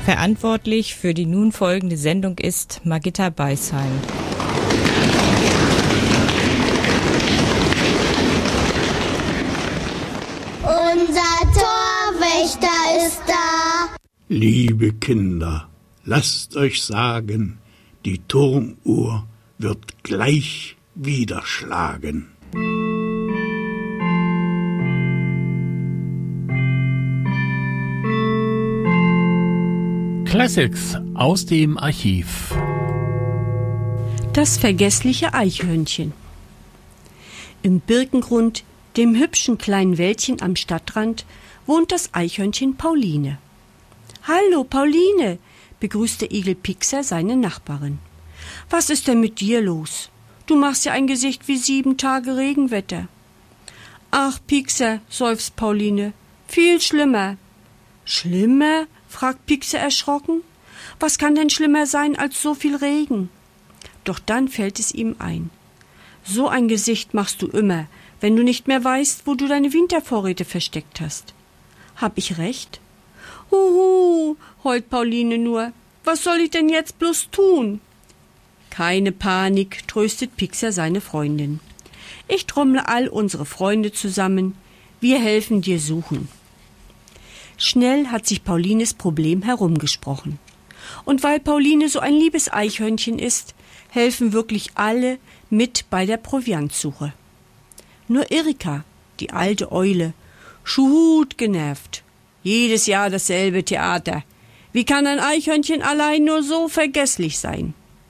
Verantwortlich für die nun folgende Sendung ist Margitta Beisheim. Unser Torwächter ist da. Liebe Kinder, lasst euch sagen, die Turmuhr wird gleich wieder schlagen. Classics aus dem Archiv. Das vergessliche Eichhörnchen. Im Birkengrund, dem hübschen kleinen Wäldchen am Stadtrand, wohnt das Eichhörnchen Pauline. »Hallo, Pauline«, begrüßt der Igel Pixer seine Nachbarin. »Was ist denn mit dir los? Du machst ja ein Gesicht wie 7 Tage Regenwetter.« »Ach, Pixer«, seufzt Pauline, »viel schlimmer.« »Schlimmer?«, fragt Pixer erschrocken. »Was kann denn schlimmer sein als so viel Regen?« Doch dann fällt es ihm ein. »So ein Gesicht machst du immer, wenn du nicht mehr weißt, wo du deine Wintervorräte versteckt hast.« »Hab ich recht?« »Huhu«, heult Pauline nur. »Was soll ich denn jetzt bloß tun?« »Keine Panik«, tröstet Pixer seine Freundin. »Ich trommle all unsere Freunde zusammen. Wir helfen dir suchen.« Schnell hat sich Paulines Problem herumgesprochen. Und weil Pauline so ein liebes Eichhörnchen ist, helfen wirklich alle mit bei der Proviantsuche. Nur Erika, die alte Eule, schut genervt. Jedes Jahr dasselbe Theater. Wie kann ein Eichhörnchen allein nur so vergesslich sein?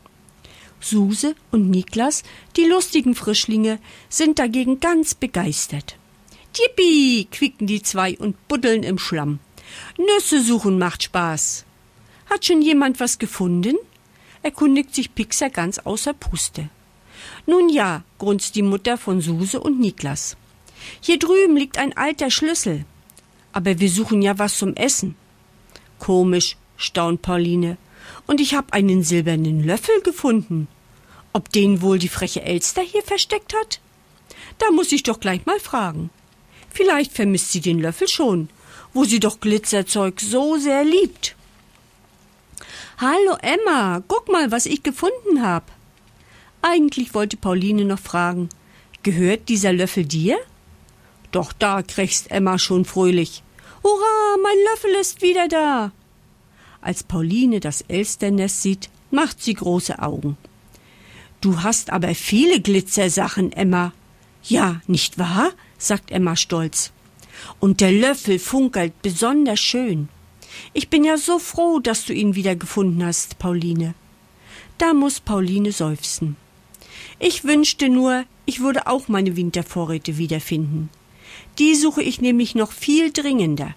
Suse und Niklas, die lustigen Frischlinge, sind dagegen ganz begeistert. Yippie, quieken die zwei und buddeln im Schlamm. Nüsse suchen macht Spaß. Hat schon jemand was gefunden? Erkundigt sich Pixer ganz außer Puste. Nun ja, grunzt die Mutter von Suse und Niklas. Hier drüben liegt ein alter Schlüssel. Aber wir suchen ja was zum Essen. Komisch, staunt Pauline. Und ich habe einen silbernen Löffel gefunden. Ob den wohl die freche Elster hier versteckt hat? Da muss ich doch gleich mal fragen. Vielleicht vermisst sie den Löffel schon, wo sie doch Glitzerzeug so sehr liebt. »Hallo Emma, guck mal, was ich gefunden hab.« Eigentlich wollte Pauline noch fragen, »Gehört dieser Löffel dir?« Doch da krächzt Emma schon fröhlich. »Hurra, mein Löffel ist wieder da!« Als Pauline das Elsternest sieht, macht sie große Augen. »Du hast aber viele Glitzersachen, Emma.« »Ja, nicht wahr?«, sagt Emma stolz. »Und der Löffel funkelt besonders schön. Ich bin ja so froh, dass du ihn wieder gefunden hast, Pauline.« Da muss Pauline seufzen. »Ich wünschte nur, ich würde auch meine Wintervorräte wiederfinden. Die suche ich nämlich noch viel dringender.«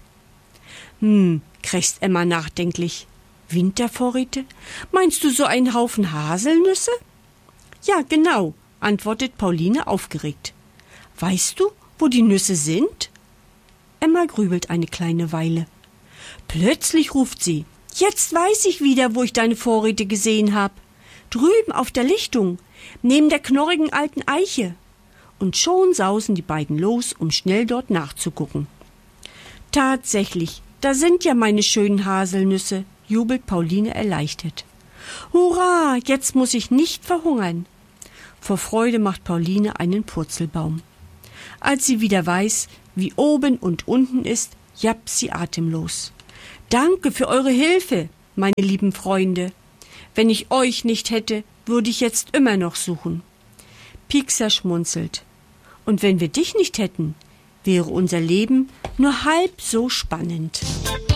Krächzt Emma nachdenklich. »Wintervorräte? Meinst du so einen Haufen Haselnüsse?« »Ja, genau«, antwortet Pauline aufgeregt. »Weißt du, wo die Nüsse sind?« Emma grübelt eine kleine Weile. Plötzlich ruft sie, »Jetzt weiß ich wieder, wo ich deine Vorräte gesehen hab. Drüben auf der Lichtung, neben der knorrigen alten Eiche.« Und schon sausen die beiden los, um schnell dort nachzugucken. »Tatsächlich, da sind ja meine schönen Haselnüsse«, jubelt Pauline erleichtert. »Hurra, jetzt muss ich nicht verhungern.« Vor Freude macht Pauline einen Purzelbaum. Als sie wieder weiß, wie oben und unten ist, jappt sie atemlos. »Danke für eure Hilfe, meine lieben Freunde. Wenn ich euch nicht hätte, würde ich jetzt immer noch suchen.« Pixer schmunzelt. »Und wenn wir dich nicht hätten, wäre unser Leben nur halb so spannend.«